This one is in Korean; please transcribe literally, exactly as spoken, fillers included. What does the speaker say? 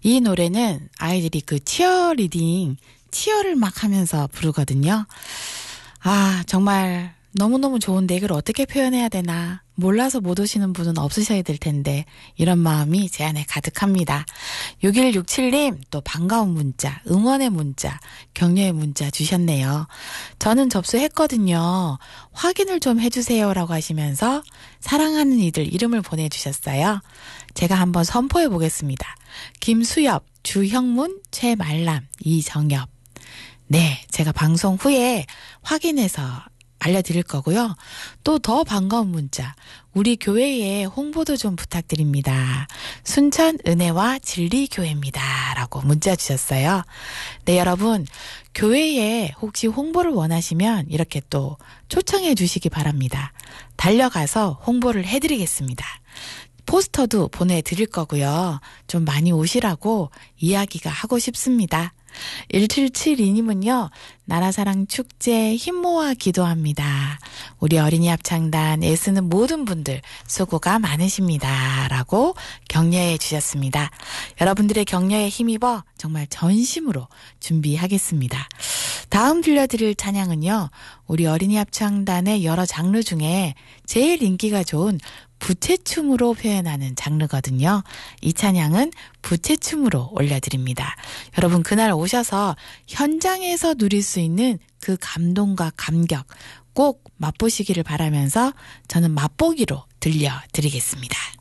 이 노래는 아이들이 그 치어리딩, 치어를 막 하면서 부르거든요. 아, 정말 너무너무 좋은데 이걸 어떻게 표현해야 되나 몰라서 못 오시는 분은 없으셔야 될 텐데 이런 마음이 제 안에 가득합니다. 육일육칠 님 또 반가운 문자, 응원의 문자, 격려의 문자 주셨네요. 저는 접수했거든요. 확인을 좀 해주세요라고 하시면서 사랑하는 이들 이름을 보내주셨어요. 제가 한번 선포해 보겠습니다. 김수엽, 주형문, 최말람, 이정엽. 네, 제가 방송 후에 확인해서 알려드릴 거고요. 또 더 반가운 문자, 우리 교회에 홍보도 좀 부탁드립니다. 순천 은혜와 진리교회입니다. 라고 문자 주셨어요. 네, 여러분, 교회에 혹시 홍보를 원하시면 이렇게 또 초청해 주시기 바랍니다. 달려가서 홍보를 해드리겠습니다. 포스터도 보내드릴 거고요. 좀 많이 오시라고 이야기가 하고 싶습니다. 일칠칠이 님은요. 나라사랑 축제 힘 모아 기도합니다. 우리 어린이 합창단 애쓰는 모든 분들 수고가 많으십니다. 라고 격려해 주셨습니다. 여러분들의 격려에 힘입어 정말 전심으로 준비하겠습니다. 다음 들려드릴 찬양은요. 우리 어린이 합창단의 여러 장르 중에 제일 인기가 좋은 부채춤으로 표현하는 장르거든요. 이 찬양은 부채춤으로 올려드립니다. 여러분 그날 오셔서 현장에서 누릴 수 있는 그 감동과 감격 꼭 맛보시기를 바라면서 저는 맛보기로 들려드리겠습니다.